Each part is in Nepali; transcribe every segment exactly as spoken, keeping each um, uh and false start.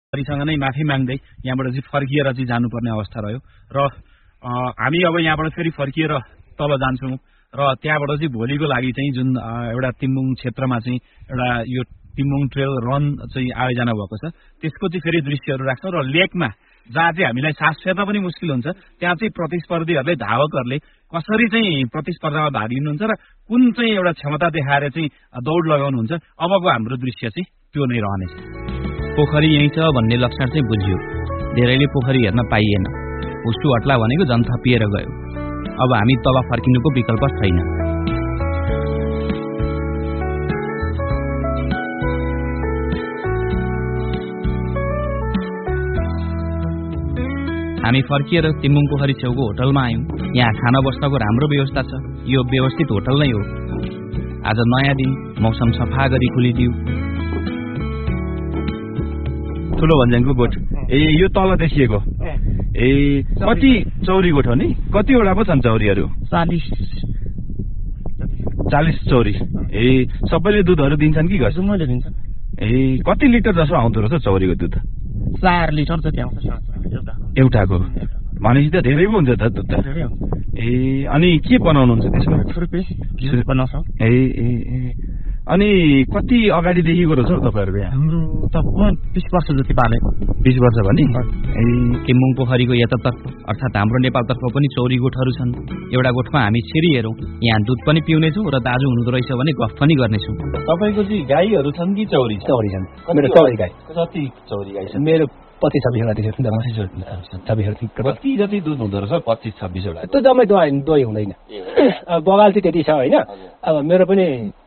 सँग नै माफी माग्दै यहाँबाट चाहिँ फर्किएर चाहिँ जानुपर्ने अवस्था रह्यो र हामी अब यहाँबाट फेरि फर्किएर तल जान्छौँ र त्यहाँबाट चाहिँ भोलिको लागि चाहिँ जुन एउटा तिम्बुङ क्षेत्रमा चाहिँ एउटा यो तिम्बुङ ट्रेल रन चाहिँ आयोजना भएको छ त्यसको चाहिँ फेरि दृश्यहरू राख्छौँ र लेकमा जहाँ चाहिँ हामीलाई सास फेर्न पनि मुस्किल हुन्छ त्यहाँ चाहिँ प्रतिस्पर्धीहरूले धावकहरूले कसरी चाहिँ प्रतिस्पर्धामा भाग लिनुहुन्छ र कुन चाहिँ एउटा क्षमता देखाएर चाहिँ दौड लगाउनुहुन्छ अबको हाम्रो दृश्य चाहिँ त्यो नै रहनेछ। पोखरी यही छ भन्ने लक्षण चाहिँ बुझियो, धेरैले पोखरी हेर्न पाइएन। उस्टु हट्ला भनेको झन् थपिएर गयो। अब हामी तल फर्किनुको विकल्प छैन। हामी फर्किएर तिम्बुङ पोखरी छेउको होटलमा आयौँ। यहाँ खाना बस्नको राम्रो व्यवस्था छ। यो व्यवस्थित होटल नै हो। आज नयाँ दिन, मौसम सफा गरी खुलिदियो। ठुलो भन्ज्याङको गोठ ए यो तल देखिएको ए कति चौरी गोठ हो नि? कतिवटा पो छन् चौरीहरू? चालिस चालिस चौरी ए सबैले दुधहरू दिन्छन् कि घरसम्म? मैले दिन्छ। ए कति लिटर जसो आउँदो रहेछ चौरीको दुध? चार लिटर जति आउँछ एउटाको। भनेपछि त धेरै पो हुन्छ त दुध त। ए अनि के बनाउनुहुन्छ त्यसमा? छुर्पी बनाउँछ। ए ए अनि कति अगाडिदेखिको रहेछ तपाईँहरूको यहाँ? हाम्रो त बिस वर्ष जति पाले। बिस वर्ष भने ए तिम्बुङ पोखरीको यतातर्फ अर्थात् हाम्रो नेपालतर्फ पनि चौरी गोठहरू छन्। एउटा गोठमा हामी छिरी हेरौँ। यहाँ दुध पनि पिउनेछौँ र दाजु हुँदो रहेछ भने गफ पनि गर्नेछौँ। तपाईँको चाहिँ गाईहरू छन् कि चौरी? चौरी छन्। मेरो चौरी गाई। कति चौरी गाई छन्? मेरो पच्चिस छब्बिसवटा छब्बिसवटा कति जति दुध हुँदो रहेछ? पच्चिस छब्बिसवटा। त्यो जम्मै दोही दोही हुँदैन। अब बगाल चाहिँ त्यति छ होइन। अब मेरो पनि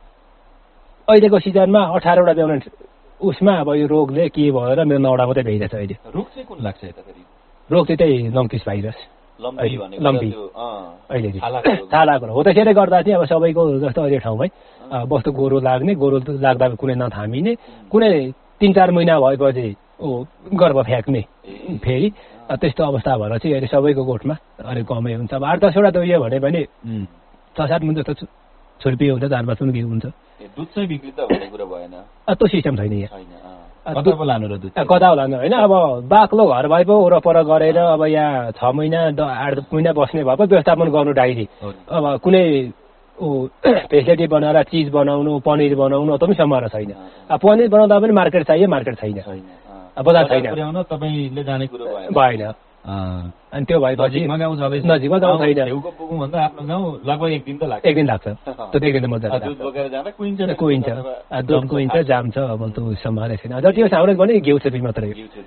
अहिलेको सिजनमा अठारवटा ब्याउने उसमा अब यो रोगले के भएर मेरो नौवटा मात्रै भइरहेछ अहिले। रोग चाहिँ कुन लाग्छ यता फेरि? रोग चाहिँ त्यही लम्पिस भाइरस। लम्पी अहिले छालाको हो। त्यसैले गर्दा चाहिँ अब सबैको जस्तो अहिले ठाउँमै बस्तो गोरो लाग्ने, गोरो लाग्दा कुनै नथामिने, कुनै तिन चार महिना भएपछि ऊ गर्भ फ्याँक्ने फेरि त्यस्तो अवस्था भएर चाहिँ अहिले सबैको गोठमा अलिक कमै हुन्छ। अब आठ दसवटा त उयो भने पनि छ सात mun जस्तो छुर्पी हुन्छ, चार पाँच mun घिउ हुन्छ। दुध चाहिँ बिक्री त हुने कुरा भएन। त्यो सिस्टम छैन यहाँ। कता पो लानु र दुध? कता लानु होइन। अब बाक्लो घर भए पो वरपर गरेर अब यहाँ छ महिना आठ महिना बस्ने भए पो व्यवस्थापन गर्नु डाइरी। अब कुनै ऊ फेसिलिटी बनाएर चिज बनाउनु, पनिर बनाउनु त पनि सम्भावना छैन। अब पनिर बनाउँदा पनि मार्केट चाहियो, मार्केट छैन, बजार छैन। तपाईँले जाने कुरो भएन। अनि त्यो भएपछि नजिकमा गाउँ छँदैछ। नजिकमा गाउँ छैन। छेउको पुगौँ भन्दा आफ्नो गाउँ लगभग एक दिन त लाग्छ। एक दिन लाग्छ। त्यो एक दिन मजा लाग्छ। दुध बोकेर जाँदा कुहिन्छ कुहिन्छ दुध कुहिन्छ जान्छ। अब त्यो सम्भावना छैन। जति होस् हाम्रो पनि घिउ छुर्पी मात्रै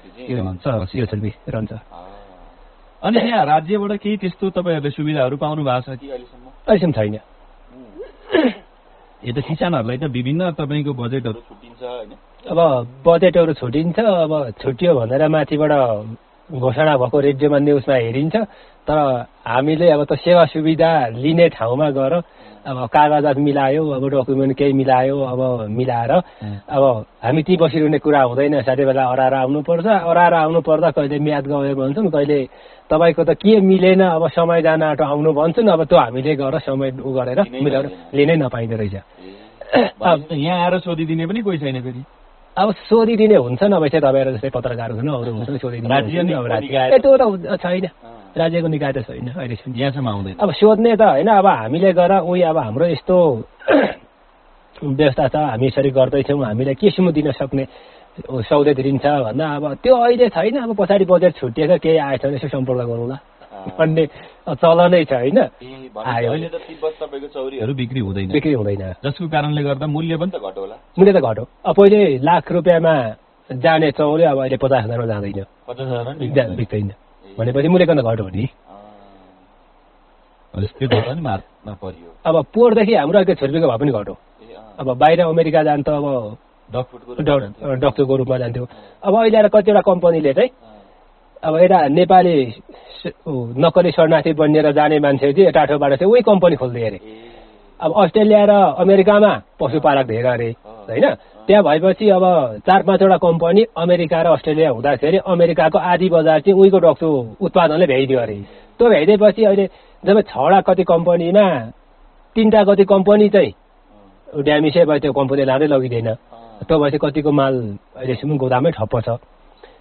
घिउ छुर्पी रहन्छ। अनि यहाँ राज्यबाट केही त्यस्तो तपाईँहरूले सुविधाहरू पाउनु भएको छ कि अहिलेसम्म? अहिलेसम्म छैन। यो त किसानहरूलाई त विभिन्न तपाईँको बजेटहरू छुट्टिन्छ होइन? अब बजेटहरू छुट्टिन्छ। अब छुट्टियो भनेर माथिबाट घोषणा भएको रेडियोमा न्युजमा हेरिन्छ। तर हामीले अब त सेवा सुविधा लिने ठाउँमा गएर अब कागजात मिलायो, अब डकुमेन्ट केही मिलायो, अब मिलाएर अब हामी ती बसिरहने कुरा हुँदैन। साथै बेला अराएर आउनुपर्छ। अराएर आउनु पर्दा कहिले म्याद गयो भन्छन्, कहिले तपाईँको त के मिलेन, अब समय जान आँटो आउनु भन्छन्। अब त्यो हामीले गएर समय उ गरेर मिलाएर लिनै नपाइँदो रहेछ। यहाँ आएर सोधिदिने पनि कोही छैन फेरि? अब सोधिदिने हुन्छ नभए चाहिँ तपाईँहरू जस्तै पत्रकारहरू हुनु अरू हुन्छ सोधिदिने। त्यो त छैन। राज्यको निकाय त छैन अहिलेसम्म। यहाँसम्म आउँदैन। अब सोध्ने त होइन। अब हामीले गएर उही अब हाम्रो यस्तो व्यवस्था छ, हामी यसरी गर्दैछौँ, हामीलाई केसम्म दिन सक्ने सहुलियत दिन्छ भन्दा अब त्यो अहिले छैन। अब पछाडि बजेट छुट्टिएछ, केही आएछ भने यसो सम्पर्क गरौँला भन्ने चलनै छ होइन। आयो भने त तिब्बत तपाईँको चौरीहरू बिक्री हुँदैन। बिक्री हुँदैन। जसको कारणले गर्दा मूल्य पनि त घट्यो होला? मूल्य त घट्यो। अब पहिले लाख रुपियाँमा जाने चौरी अब अहिले पचास हजारमा जाँदैन। पचास हजार बिक्दैन भनेपछि मूल्य त घट्यो नि। अब पोहोरदेखि हाम्रो अहिले छुर्पीको भाउ पनि घट्यो। अब बाहिर अमेरिका जान्छ, अब डक्टरको रूपमा जान्थ्यो। अब अहिले आएर कतिवटा कम्पनीले चाहिँ अब यता नेपाली नक्कली शरणार्थी बनिएर जाने मान्छे चाहिँ टाठोबाट चाहिँ उही कम्पनी खोल्दै अरे। अब अस्ट्रेलिया र अमेरिकामा पशुपालक धेरै अरे होइन। त्यहाँ भएपछि अब चार पाँचवटा कम्पनी अमेरिका र अस्ट्रेलिया हुँदाखेरि अमेरिकाको आधी बजार चाहिँ उहीको डक्टु उत्पादनले भ्याइदियो अरे। त्यो भ्याइदिएपछि अहिले जब छवटा कति कम्पनीमा तिनवटा कति कम्पनी चाहिँ ड्यामेजै भयो, त्यो कम्पनी लाँदै लगिँदैन। त्यो भएपछि कतिको माल अहिलेसम्म गोदामै ठप्प छ।